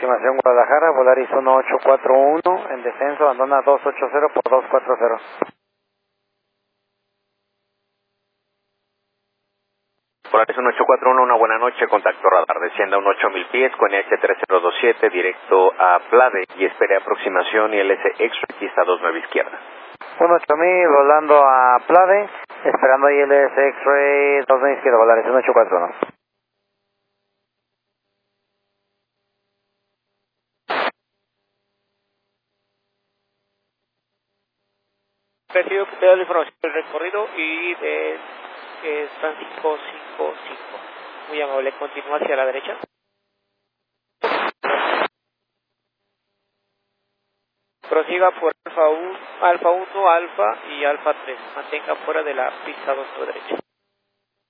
aproximación Guadalajara, Volaris 1841, en descenso, abandona 280 por 240. Volaris 1841, una buena noche, contacto radar, descienda a un 8000 pies con IH3027, directo a Plade y espere aproximación ILS X-Ray, pista 29 izquierda. 18000, volando a Plade, esperando ILS X-Ray 29 izquierda, Volaris 1841. Recibo copiado la información del recorrido y de San 555. Muy amable, continúa hacia la derecha. Prosiga por Alfa 1, Alfa y Alfa 3. Mantenga fuera de la pista 2 a la derecha.